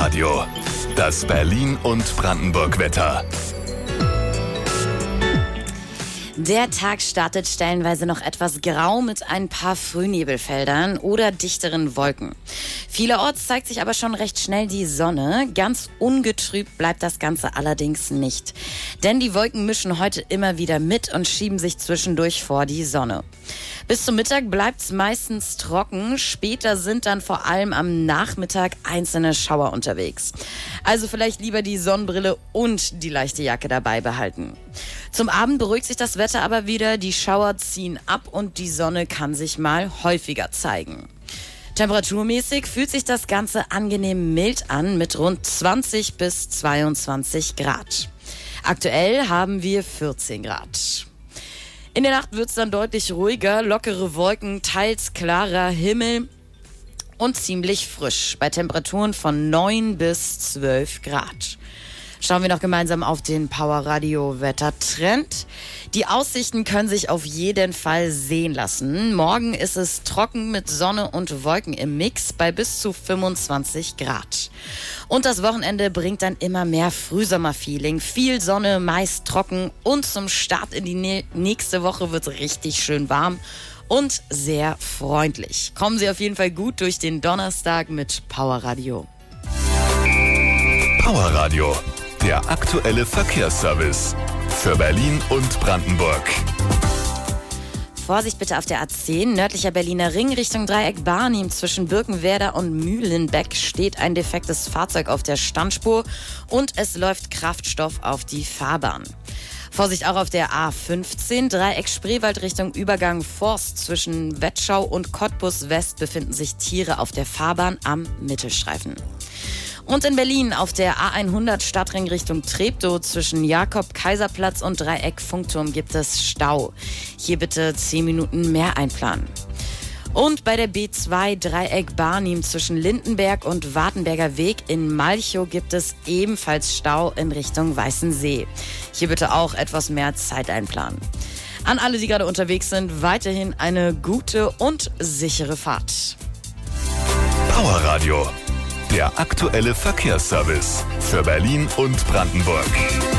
Radio. Das Berlin- und Brandenburg-Wetter. Der Tag startet stellenweise noch etwas grau mit ein paar Frühnebelfeldern oder dichteren Wolken. Vielerorts zeigt sich aber schon recht schnell die Sonne. Ganz ungetrübt bleibt das Ganze allerdings nicht. Denn die Wolken mischen heute immer wieder mit und schieben sich zwischendurch vor die Sonne. Bis zum Mittag bleibt's meistens trocken. Später sind dann vor allem am Nachmittag einzelne Schauer unterwegs. Also vielleicht lieber die Sonnenbrille und die leichte Jacke dabei behalten. Zum Abend beruhigt sich das Wetter aber wieder. Die Schauer ziehen ab und die Sonne kann sich mal häufiger zeigen. Temperaturmäßig fühlt sich das Ganze angenehm mild an mit rund 20 bis 22 Grad. Aktuell haben wir 14 Grad. In der Nacht wird es dann deutlich ruhiger, lockere Wolken, teils klarer Himmel und ziemlich frisch bei Temperaturen von 9 bis 12 Grad. Schauen wir noch gemeinsam auf den Power-Radio-Wettertrend. Die Aussichten können sich auf jeden Fall sehen lassen. Morgen ist es trocken mit Sonne und Wolken im Mix bei bis zu 25 Grad. Und das Wochenende bringt dann immer mehr Frühsommer-Feeling. Viel Sonne, meist trocken und zum Start in die nächste Woche wird es richtig schön warm und sehr freundlich. Kommen Sie auf jeden Fall gut durch den Donnerstag mit Power Radio. Power Radio, der aktuelle Verkehrsservice für Berlin und Brandenburg. Vorsicht bitte auf der A10, nördlicher Berliner Ring Richtung Dreieck Barnim. Zwischen Birkenwerder und Mühlenbeck steht ein defektes Fahrzeug auf der Standspur und es läuft Kraftstoff auf die Fahrbahn. Vorsicht auch auf der A15, Dreieck Spreewald Richtung Übergang Forst. Zwischen Wettschau und Cottbus West befinden sich Tiere auf der Fahrbahn am Mittelstreifen. Und in Berlin auf der A100 Stadtring Richtung Treptow zwischen Jakob-Kaiserplatz und Dreieck Funkturm gibt es Stau. Hier bitte 10 Minuten mehr einplanen. Und bei der B2 Dreieck Barnim zwischen Lindenberg und Wartenberger Weg in Malchow gibt es ebenfalls Stau in Richtung Weißensee. Hier bitte auch etwas mehr Zeit einplanen. An alle, die gerade unterwegs sind, weiterhin eine gute und sichere Fahrt. Power Radio, der aktuelle Verkehrsservice für Berlin und Brandenburg.